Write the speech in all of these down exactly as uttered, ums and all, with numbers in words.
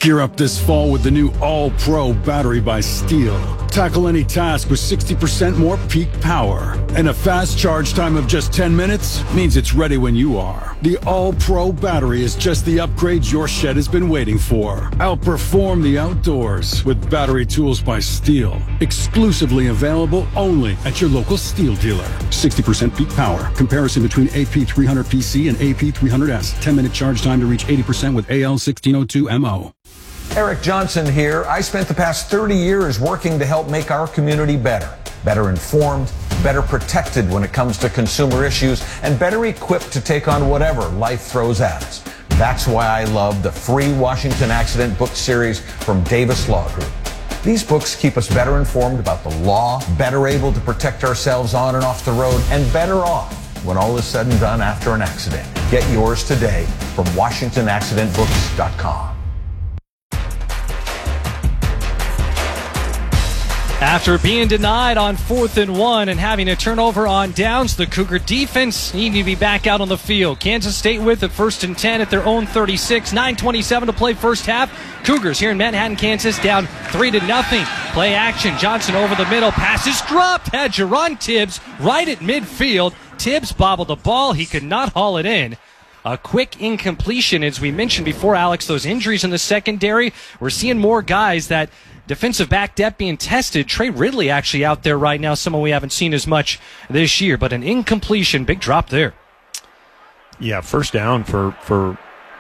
Gear up this fall with the new All-Pro battery by Steel. Tackle any task with sixty percent more peak power. And a fast charge time of just ten minutes means it's ready when you are. The All-Pro battery is just the upgrade your shed has been waiting for. Outperform the outdoors with battery tools by Steel. Exclusively available only at your local Steel dealer. sixty percent peak power. Comparison between A P three hundred P C and A P three hundred S. ten minute charge time to reach eighty percent with A L sixteen oh two M O. Eric Johnson here. I spent the past thirty years working to help make our community better. Better informed, better protected when it comes to consumer issues, and better equipped to take on whatever life throws at us. That's why I love the free Washington Accident book series from Davis Law Group. These books keep us better informed about the law, better able to protect ourselves on and off the road, and better off when all is said and done after an accident. Get yours today from Washington Accident Books dot com. After being denied on fourth and one and having a turnover on downs, the Cougar defense needing to be back out on the field. Kansas State with it first and ten at their own thirty-six. nine twenty-seven to play first half. Cougars here in Manhattan, Kansas, down three to nothing. Play action. Johnson over the middle. Pass is dropped. Had Jerron Tibbs right at midfield. Tibbs bobbled the ball. He could not haul it in. A quick incompletion. As we mentioned before, Alex, those injuries in the secondary. We're seeing more guys that defensive back depth being tested. Trey Ridley actually out there right now, someone we haven't seen as much this year, but an incompletion, big drop there. Yeah, first down for for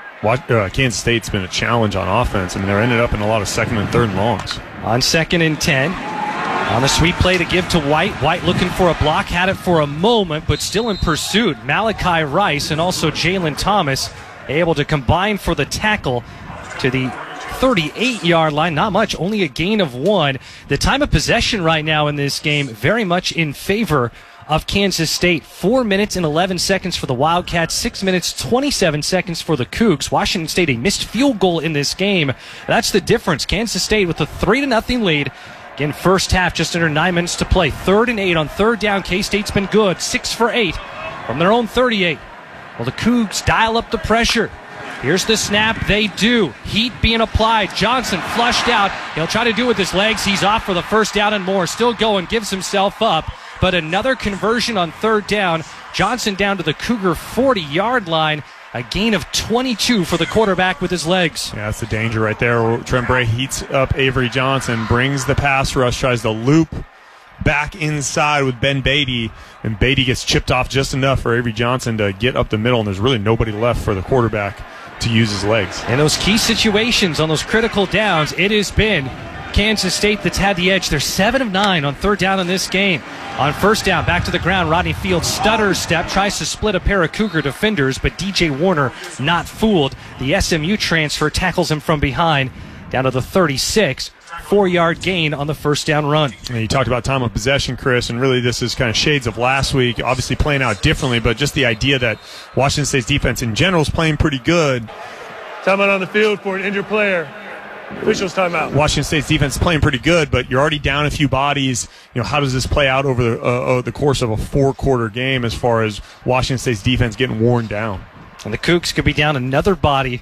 uh, Kansas State's been a challenge on offense. I mean, they're ended up in a lot of second and third and longs. On second and ten, on a sweep play to give to White. White looking for a block, had it for a moment, but still in pursuit. Malachi Rice and also Jalen Thomas able to combine for the tackle to the thirty-eight-yard line. Not much, only a gain of one. The time of possession right now in this game very much in favor of Kansas State. Four minutes and eleven seconds for the Wildcats. Six minutes, twenty-seven seconds for the Cougs. Washington State, a missed field goal in this game. That's the difference. Kansas State with a three to nothing lead. Again, first half, just under nine minutes to play. Third and eight on third down. K-State's been good. Six for eight from their own thirty-eight. Well, the Cougs dial up the pressure. Here's the snap. They do. Heat being applied. Johnson flushed out. He'll try to do it with his legs. He's off for the first down and more. Still going. Gives himself up. But another conversion on third down. Johnson down to the Cougar forty-yard line. A gain of twenty-two for the quarterback with his legs. Yeah, that's the danger right there. Trent Bray heats up Avery Johnson, brings the pass rush, tries to loop back inside with Ben Beatty, and Beatty gets chipped off just enough for Avery Johnson to get up the middle, and there's really nobody left for the quarterback to use his legs. In those key situations, on those critical downs, it has been Kansas State that's had the edge. They're seven of nine on third down in this game. On first down, back to the ground, Rodney Field stutters step, tries to split a pair of Cougar defenders, but D J Warner not fooled. The S M U transfer tackles him from behind down to the thirty-six. Four-yard gain on the first down run. And you talked about time of possession, Chris, and really this is kind of shades of last week, obviously playing out differently, but just the idea that Washington State's defense in general is playing pretty good. Timeout on the field for an injured player. Officials timeout. Washington State's defense is playing pretty good, but you're already down a few bodies. You know, how does this play out over the, uh, the course of a four-quarter game as far as Washington State's defense getting worn down? And the Cougs could be down another body.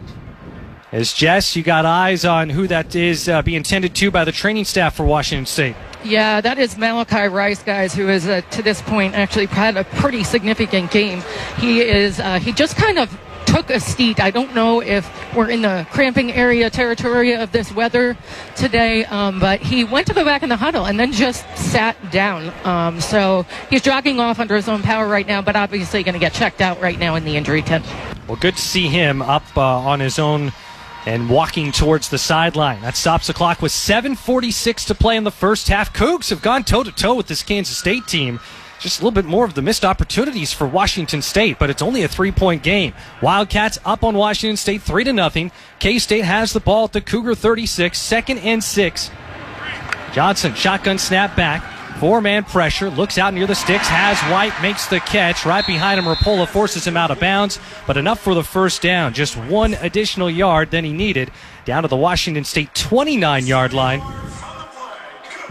As Jess, you got eyes on who that is uh, being tended to by the training staff for Washington State. Yeah, that is Malachi Rice, guys, who is uh, to this point actually had a pretty significant game. He is uh, he just kind of took a seat. I don't know if we're in the cramping area territory of this weather today, um, but he went to go back in the huddle and then just sat down. Um, so he's jogging off under his own power right now, but obviously going to get checked out right now in the injury tent. Well, good to see him up uh, on his own and walking towards the sideline. That stops the clock with seven forty-six to play in the first half. Cougs have gone toe-to-toe with this Kansas State team. Just a little bit more of the missed opportunities for Washington State, but it's only a three-point game. Wildcats up on Washington State three to nothing. K-State has the ball at the Cougar thirty-six, second and six. Johnson, shotgun snap back. Four-man pressure, looks out near the sticks, has White, makes the catch. Right behind him, Rapola forces him out of bounds, but enough for the first down. Just one additional yard than he needed, down to the Washington State twenty-nine-yard line.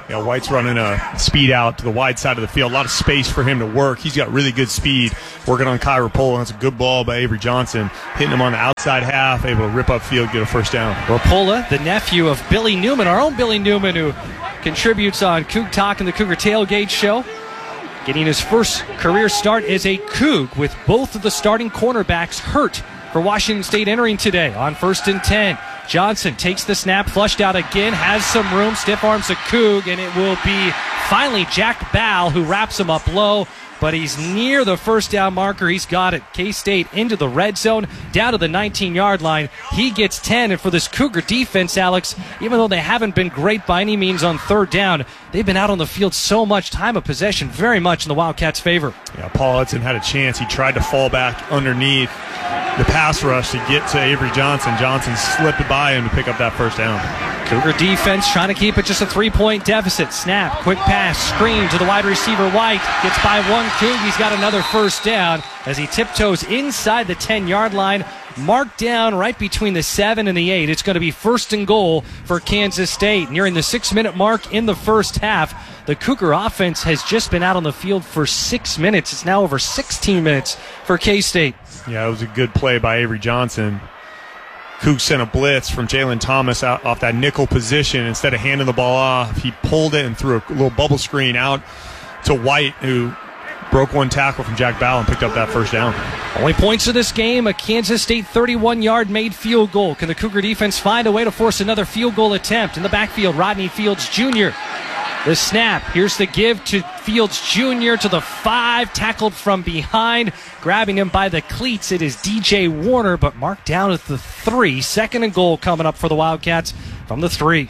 Yeah, White's running a speed out to the wide side of the field. A lot of space for him to work. He's got really good speed. Working on Kai Rapola. That's a good ball by Avery Johnson. Hitting him on the outside half, able to rip up field, get a first down. Rapola, the nephew of Billy Newman, our own Billy Newman, who contributes on Coug Talk and the Cougar Tailgate Show. Getting his first career start as a Coug with both of the starting cornerbacks hurt for Washington State entering today. On first and ten, Johnson takes the snap, flushed out again, has some room, stiff arms a Coug, and it will be finally Jack Ball who wraps him up low, but he's near the first down marker. He's got it. K-State into the red zone, down to the nineteen-yard line. He gets ten, and for this Cougar defense, Alex, even though they haven't been great by any means on third down, they've been out on the field so much, time of possession very much in the Wildcats' favor. Yeah, Paul Hudson had a chance. He tried to fall back underneath the pass rush to get to Avery Johnson. Johnson slipped by him to pick up that first down. Cougar defense trying to keep it just a three-point deficit. Snap, quick pass, screen to the wide receiver White. Gets by one Coug. He's got another first down as he tiptoes inside the ten-yard line. Marked down right between the seven and the eight. It's going to be first and goal for Kansas State. Nearing the six-minute mark in the first half. The Cougar offense has just been out on the field for six minutes. It's now over sixteen minutes for K-State. Yeah, it was a good play by Avery Johnson. Cougs sent a blitz from Jalen Thomas out off that nickel position. Instead of handing the ball off, he pulled it and threw a little bubble screen out to White, who broke one tackle from Jack Ball and picked up that first down. Only points of this game, a Kansas State thirty-one-yard made field goal. Can the Cougar defense find a way to force another field goal attempt? In the backfield, Rodney Fields Junior The snap. Here's the give to Fields Junior to the five. Tackled from behind. Grabbing him by the cleats. It is D J Warner, but marked down at the three. Second and goal coming up for the Wildcats from the three.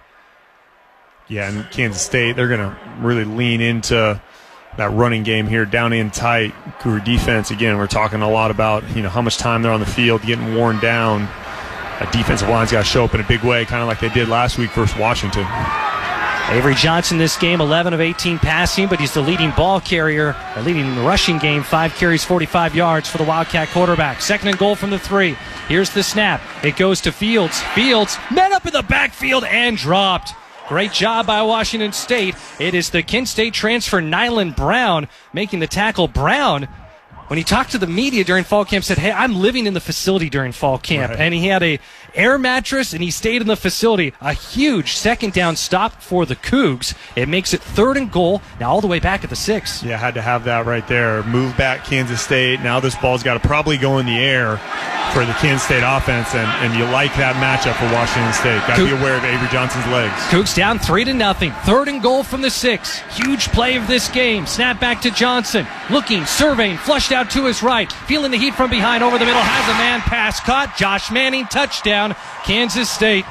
Yeah, and Kansas State, they're going to really lean into that running game here, down in tight. Cougar defense, again, we're talking a lot about, you know, how much time they're on the field, getting worn down. That defensive line's got to show up in a big way, kind of like they did last week versus Washington. Avery Johnson this game, eleven of eighteen passing, but he's the leading ball carrier, the leading rushing game, five carries, forty-five yards for the Wildcat quarterback. Second and goal from the three. Here's the snap. It goes to Fields. Fields met up in the backfield and dropped. Great job by Washington State. It is the Kent State transfer, Nyland Brown, making the tackle. Brown, when he talked to the media during fall camp, said, hey, I'm living in the facility during fall camp. Right. And he had a air mattress, and he stayed in the facility. A huge second down stop for the Cougs. It makes it third and goal, now all the way back at the six. Yeah, had to have that right there. Move back Kansas State. Now this ball's got to probably go in the air for the Kansas State offense, and, and you like that matchup for Washington State. Got to be aware of Avery Johnson's legs. Cougs down three to nothing. Third and goal from the six. Huge play of this game. Snap back to Johnson. Looking, surveying, flushed out to his right. Feeling the heat from behind, over the middle, has a man, pass caught. Josh Manning, touchdown, Kansas State.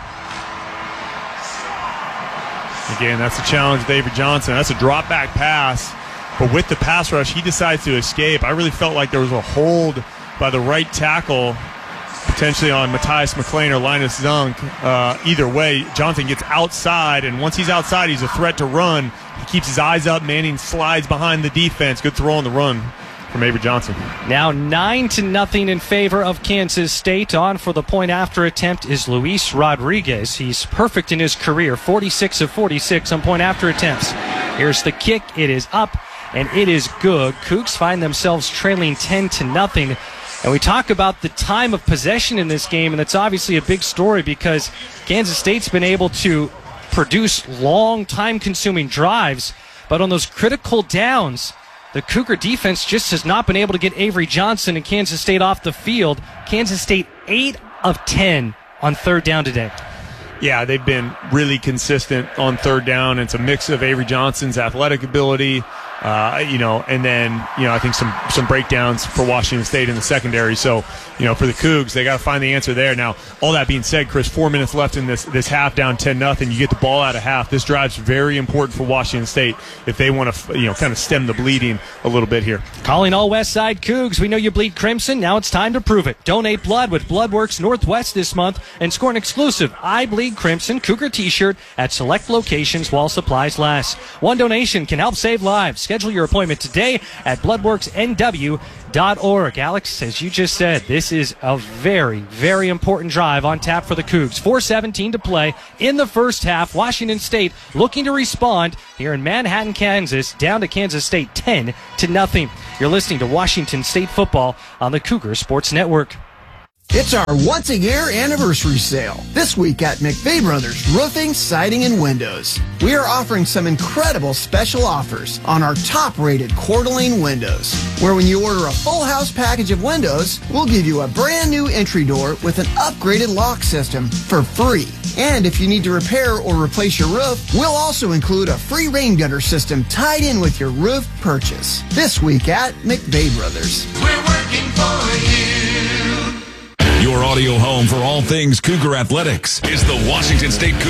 Again, that's a challenge with Avery Johnson. That's a drop back pass, but with the pass rush, he decides to escape. I really felt like there was a hold by the right tackle, potentially on Matthias McLean or Linus Zunk. Uh, either way, Johnson gets outside, and once he's outside, he's a threat to run. He keeps his eyes up. Manning slides behind the defense. Good throw on the run from Avery Johnson. Now nine to nothing in favor of Kansas State. On for the point after attempt is Luis Rodriguez. He's perfect in his career, forty-six of forty-six on point after attempts. Here's the kick. It is up, and it is good. Cougs find themselves trailing ten to nothing. And we talk about the time of possession in this game, and that's obviously a big story because Kansas State's been able to produce long, time-consuming drives, but on those critical downs, the Cougar defense just has not been able to get Avery Johnson and Kansas State off the field. Kansas State eight of ten on third down today. Yeah, they've been really consistent on third down. It's a mix of Avery Johnson's athletic ability, uh, you know, and then, you know, I think some, some breakdowns for Washington State in the secondary. So, you know, for the Cougs, they got to find the answer there. Now, all that being said, Chris, four minutes left in this, this half, down ten nothing. You get the ball out of half. This drive's very important for Washington State if they want to, you know, kind of stem the bleeding a little bit here. Calling all West Side Cougs. We know you bleed crimson. Now it's time to prove it. Donate blood with Bloodworks Northwest this month and score an exclusive I Bleed Crimson Cougar t-shirt at select locations while supplies last. One donation can help save lives. Schedule your appointment today at bloodworks n w dot org. Alex, as you just said, this is a very, very important drive on tap for the Cougs. four seventeen to play in the first half. Washington State looking to respond here in Manhattan, Kansas, down to Kansas State ten to nothing. You're listening to Washington State football on the Cougar Sports Network. It's our once-a-year anniversary sale. This week at McVeigh Brothers Roofing, Siding, and Windows. We are offering some incredible special offers on our top-rated Coeur d'Alene windows, where when you order a full house package of windows, we'll give you a brand new entry door with an upgraded lock system for free. And if you need to repair or replace your roof, we'll also include a free rain gutter system tied in with your roof purchase. This week at McVeigh Brothers. We're working for you. Your audio home for all things Cougar Athletics is the Washington State Cougars.